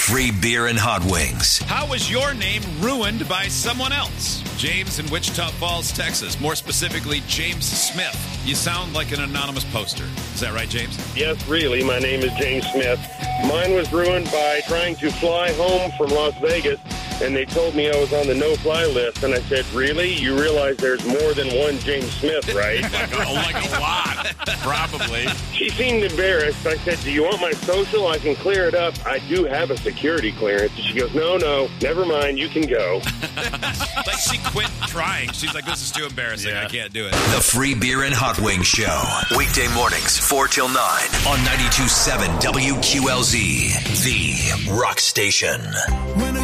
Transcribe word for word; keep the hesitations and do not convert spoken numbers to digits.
free beer and hot wings. How was your name ruined by someone else? James in Wichita Falls, Texas. More specifically, James Smith. You sound like an anonymous poster. Is that right, James? Yes, really. My name is James Smith. Mine was ruined by trying to fly home from Las Vegas, and they told me I was on the no-fly list. And I said, really? You realize there's more than one James Smith, right? like, a, like a lot, probably. She seemed embarrassed. I said, do you want my social? I can clear it up. I do have a security clearance. And she goes, no, no, never mind. You can go. Like she quit trying. She's like, this is too embarrassing. Yeah. I can't do it. The Free Beer and Hot Wings Show. Weekday mornings, four till nine on ninety-two point seven W Q L Z, the rock station. When